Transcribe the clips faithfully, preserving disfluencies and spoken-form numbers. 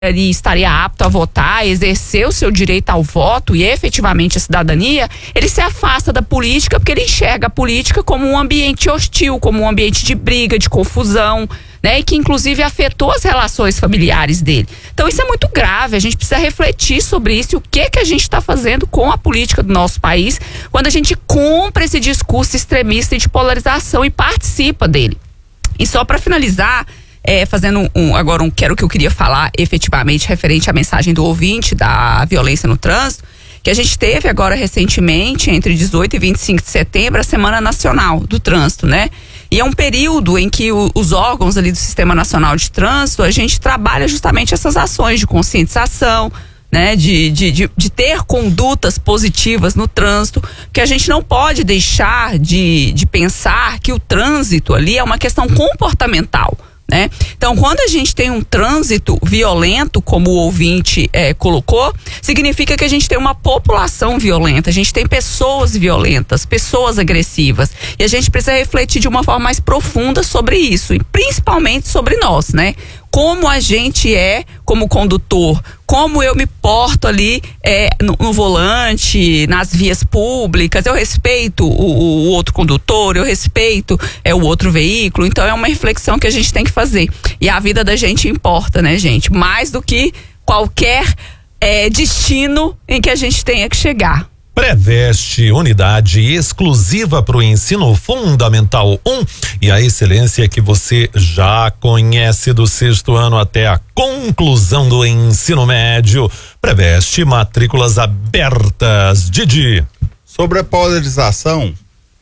ele estaria apto a votar, exercer o seu direito ao voto e efetivamente a cidadania, ele se afasta da política porque ele enxerga a política como um ambiente hostil, como um ambiente de briga, de confusão, né? E que inclusive afetou as relações familiares dele. Então isso é muito grave, a gente precisa refletir sobre isso e o que que a gente está fazendo com a política do nosso país quando a gente compra esse discurso extremista e de polarização e participa dele. E só para finalizar, É, fazendo um, agora um quero que eu queria falar efetivamente referente à mensagem do ouvinte da violência no trânsito, que a gente teve agora recentemente, entre dezoito e vinte e cinco de setembro, a Semana Nacional do Trânsito, né? E é um período em que o, os órgãos ali do Sistema Nacional de Trânsito, a gente trabalha justamente essas ações de conscientização, né, de, de, de, de ter condutas positivas no trânsito, que a gente não pode deixar de, de pensar que o trânsito ali é uma questão comportamental. Né? Então, quando a gente tem um trânsito violento, como o ouvinte é, colocou, significa que a gente tem uma população violenta, a gente tem pessoas violentas, pessoas agressivas, e a gente precisa refletir de uma forma mais profunda sobre isso, e principalmente sobre nós, né? Como a gente é como condutor, como eu me porto ali é, no, no volante, nas vias públicas, eu respeito o, o outro condutor, eu respeito é, o outro veículo. Então é uma reflexão que a gente tem que fazer. E a vida da gente importa, né, gente? Mais do que qualquer é, destino em que a gente tenha que chegar. Preveste, unidade exclusiva para o ensino fundamental um e a excelência que você já conhece do sexto ano até a conclusão do ensino médio. Preveste, matrículas abertas. Didi. Sobre a polarização,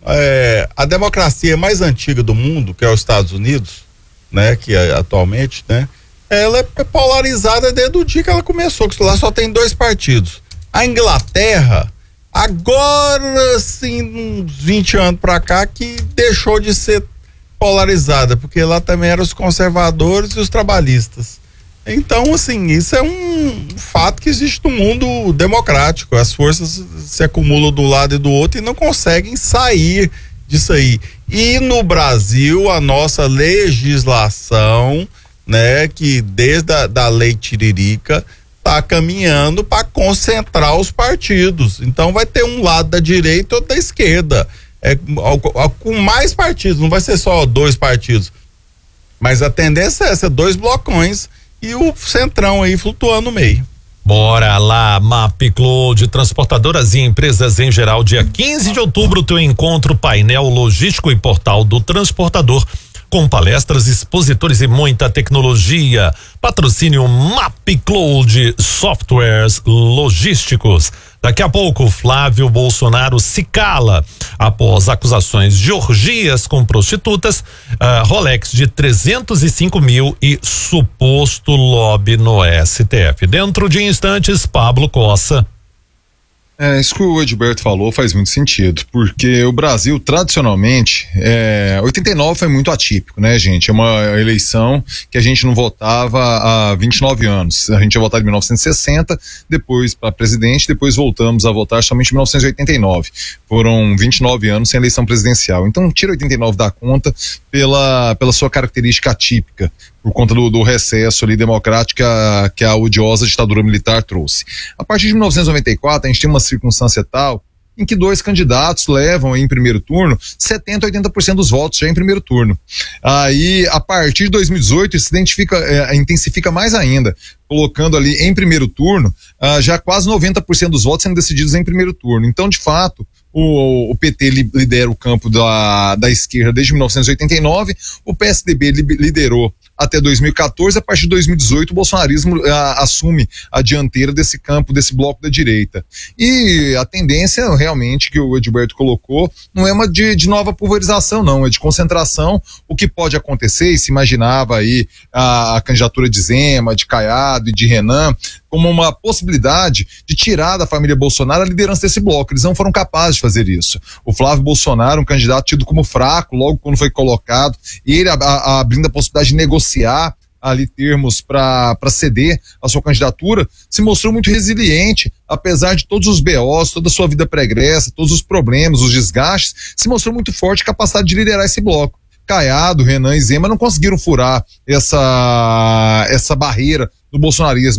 é, a democracia mais antiga do mundo, que é os Estados Unidos, né, que é atualmente, né, ela é polarizada desde o dia que ela começou, que lá só tem dois partidos. A Inglaterra, agora sim, uns vinte anos pra cá, que deixou de ser polarizada, porque lá também eram os conservadores e os trabalhistas. Então, assim, isso é um fato que existe no mundo democrático. As forças se acumulam do lado e do outro e não conseguem sair disso aí. E no Brasil, a nossa legislação, né, que desde a da lei Tiririca, está caminhando para concentrar os partidos. Então vai ter um lado da direita e outro da esquerda. É, com mais partidos, não vai ser só dois partidos. Mas a tendência é essa, dois blocões e o centrão aí flutuando no meio. Bora lá, Mapcloud, transportadoras e empresas em geral, dia quinze de outubro, teu encontro painel logístico e portal do transportador, com palestras, expositores e muita tecnologia. Patrocínio Mapcloud Softwares Logísticos. Daqui a pouco, Flávio Bolsonaro se cala após acusações de orgias com prostitutas, uh, Rolex de trezentos e cinco mil e suposto lobby no S T F. Dentro de instantes, Pablo Cossa. É, isso que o Edilberto falou faz muito sentido, porque o Brasil, tradicionalmente, é, oitenta e nove foi muito atípico, né, gente? É uma eleição que a gente não votava há vinte e nove anos. A gente ia votar em mil novecentos e sessenta, depois para presidente, depois voltamos a votar somente em mil novecentos e oitenta e nove. Foram vinte e nove anos sem eleição presidencial. Então, tira oitenta e nove da conta pela, pela sua característica atípica, por conta do, do recesso ali democrático que a, que a odiosa ditadura militar trouxe. A partir de mil novecentos e noventa e quatro, a gente tem uma circunstância tal em que dois candidatos levam em primeiro turno setenta, oitenta por cento dos votos já em primeiro turno. Aí, a partir de dois mil e dezoito, isso se identifica, é, intensifica mais ainda, colocando ali em primeiro turno, ah, já quase noventa por cento dos votos sendo decididos em primeiro turno. Então, de fato, o, o P T lidera o campo da, da esquerda desde mil novecentos e oitenta e nove, o P S D B liderou até dois mil e quatorze, a partir de dois mil e dezoito o bolsonarismo a, assume a dianteira desse campo, desse bloco da direita. E a tendência realmente que o Edilberto colocou não é uma de, de nova pulverização, não, é de concentração. O que pode acontecer, e se imaginava aí a, a candidatura de Zema, de Caiado e de Renan como uma possibilidade de tirar da família Bolsonaro a liderança desse bloco. Eles não foram capazes de fazer isso. O Flávio Bolsonaro, um candidato tido como fraco logo quando foi colocado, e ele a, a, abrindo a possibilidade de negociar ali termos para ceder a sua candidatura, se mostrou muito resiliente, apesar de todos os B Os, toda a sua vida pregressa, todos os problemas, os desgastes, se mostrou muito forte, capacidade de liderar esse bloco. Caiado, Renan e Zema não conseguiram furar essa, essa barreira do bolsonarismo.